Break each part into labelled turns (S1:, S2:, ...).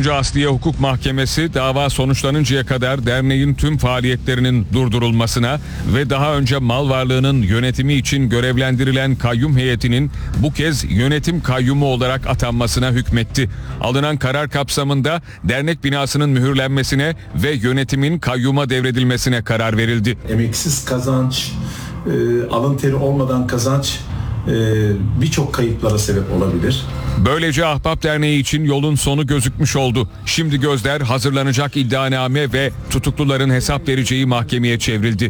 S1: 3. Asliye Hukuk Mahkemesi dava sonuçlanıncaya kadar derneğin tüm faaliyetlerinin durdurulmasına ve daha önce mal varlığının yönetimi için görevlendirilen kayyum heyetinin bu kez yönetim kayyumu olarak atanmasına hükmetti. Alınan karar kapsamında dernek binasının mühürlenmesine ve yönetimin kayyuma devredilmesine karar verildi.
S2: Emeksiz kazanç, alın teri olmadan kazanç birçok kayıplara sebep olabilir.
S1: Böylece Ahbap Derneği için yolun sonu gözükmüş oldu. Şimdi gözler hazırlanacak iddianame ve tutukluların hesap vereceği mahkemeye çevrildi.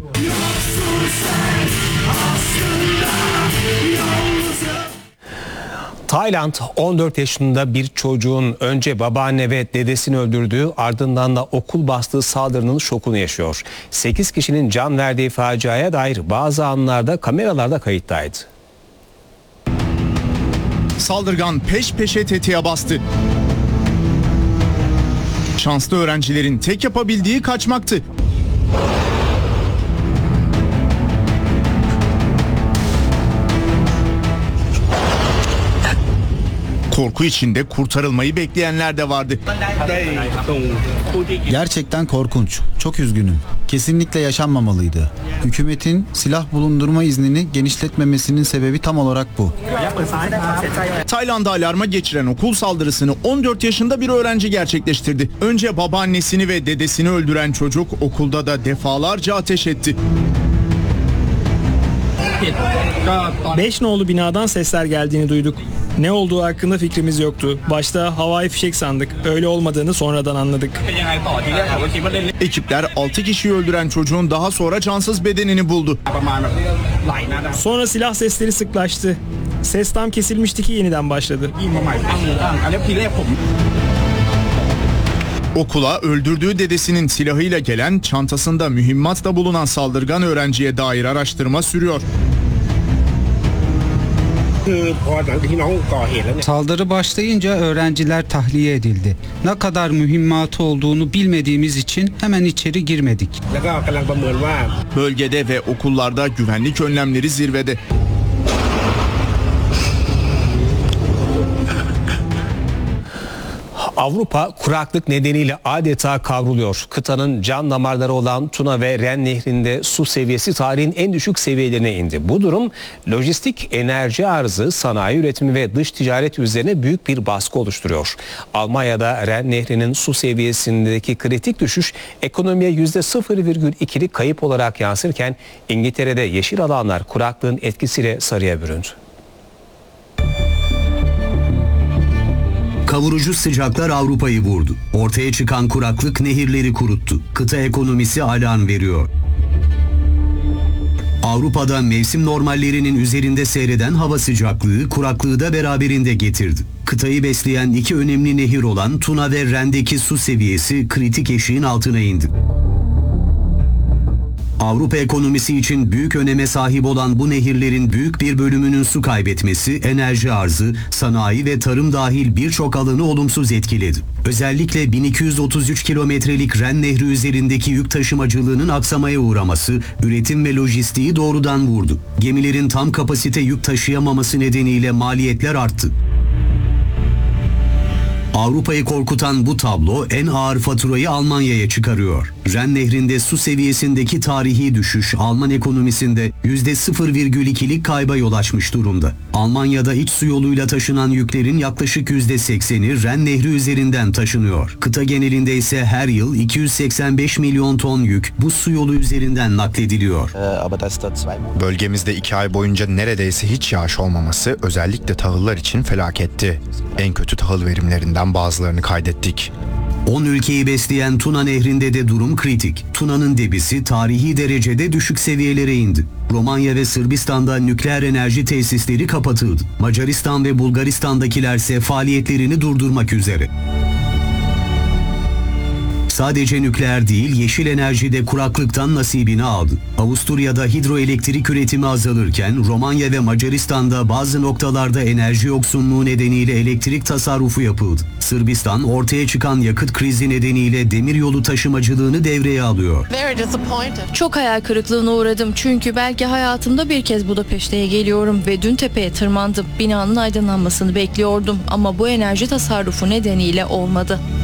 S3: Tayland 14 yaşında bir çocuğun önce babaanne ve dedesini öldürdüğü, ardından da okul bastığı saldırının şokunu yaşıyor. 8 kişinin can verdiği faciaya dair bazı anlarda kameralarda kayıttaydı.
S4: Saldırgan peş peşe tetiğe bastı. Şanslı öğrencilerin tek yapabildiği kaçmaktı. Korku içinde kurtarılmayı bekleyenler de vardı.
S5: Gerçekten korkunç. Çok üzgünüm. Kesinlikle yaşanmamalıydı. Hükümetin silah bulundurma iznini genişletmemesinin sebebi tam olarak bu.
S4: Tayland'da alarma geçiren okul saldırısını 14 yaşında bir öğrenci gerçekleştirdi. Önce babaannesini ve dedesini öldüren çocuk okulda da defalarca ateş etti.
S6: 5 nolu binadan sesler geldiğini duyduk. Ne olduğu hakkında fikrimiz yoktu. Başta havai fişek sandık. Öyle olmadığını sonradan anladık.
S4: Ekipler 6 kişiyi öldüren çocuğun daha sonra cansız bedenini buldu.
S6: Sonra silah sesleri sıklaştı. Ses tam kesilmişti ki yeniden başladı.
S4: Okula öldürdüğü dedesinin silahıyla gelen, çantasında mühimmat da bulunan saldırgan öğrenciye dair araştırma sürüyor.
S7: Saldırı başlayınca öğrenciler tahliye edildi. Ne kadar mühimmatı olduğunu bilmediğimiz için hemen içeri girmedik.
S4: Bölgede ve okullarda güvenlik önlemleri zirvede.
S3: Avrupa kuraklık nedeniyle adeta kavruluyor. Kıtanın can damarları olan Tuna ve Ren Nehri'nde su seviyesi tarihin en düşük seviyelerine indi. Bu durum lojistik, enerji arzı, sanayi üretimi ve dış ticaret üzerine büyük bir baskı oluşturuyor. Almanya'da Ren Nehri'nin su seviyesindeki kritik düşüş ekonomiye %0,2'lik kayıp olarak yansırken İngiltere'de yeşil alanlar kuraklığın etkisiyle sarıya büründü.
S8: Kavurucu sıcaklar Avrupa'yı vurdu. Ortaya çıkan kuraklık nehirleri kuruttu. Kıta ekonomisi alarm veriyor. Avrupa'da mevsim normallerinin üzerinde seyreden hava sıcaklığı kuraklığı da beraberinde getirdi. Kıtayı besleyen iki önemli nehir olan Tuna ve Ren'deki su seviyesi kritik eşiğin altına indi. Avrupa ekonomisi için büyük öneme sahip olan bu nehirlerin büyük bir bölümünün su kaybetmesi, enerji arzı, sanayi ve tarım dahil birçok alanı olumsuz etkiledi. Özellikle 1233 kilometrelik Ren Nehri üzerindeki yük taşımacılığının aksamaya uğraması, üretim ve lojistiği doğrudan vurdu. Gemilerin tam kapasite yük taşıyamaması nedeniyle maliyetler arttı. Avrupa'yı korkutan bu tablo en ağır faturayı Almanya'ya çıkarıyor. Ren Nehri'nde su seviyesindeki tarihi düşüş Alman ekonomisinde %0,2'lik kayba yol açmış durumda. Almanya'da iç su yoluyla taşınan yüklerin yaklaşık %80'i Ren Nehri üzerinden taşınıyor. Kıta genelinde ise her yıl 285 milyon ton yük bu su yolu üzerinden naklediliyor.
S9: Bölgemizde 2 ay boyunca neredeyse hiç yağış olmaması özellikle tahıllar için felaketti. En kötü tahıl verimlerinden bazılarını kaydettik.
S8: 10 ülkeyi besleyen Tuna Nehri'nde de durum kritik. Tuna'nın debisi tarihi derecede düşük seviyelere indi. Romanya ve Sırbistan'da nükleer enerji tesisleri kapatıldı. Macaristan ve Bulgaristan'dakilerse faaliyetlerini durdurmak üzere. Sadece nükleer değil, yeşil enerji de kuraklıktan nasibini aldı. Avusturya'da hidroelektrik üretimi azalırken Romanya ve Macaristan'da bazı noktalarda enerji yoksunluğu nedeniyle elektrik tasarrufu yapıldı. Sırbistan ortaya çıkan yakıt krizi nedeniyle demiryolu taşımacılığını devreye alıyor.
S10: Çok hayal kırıklığına uğradım çünkü belki hayatımda bir kez Budapeşte'ye geliyorum ve dün tepeye tırmandım. Binanın aydınlanmasını bekliyordum ama bu enerji tasarrufu nedeniyle olmadı.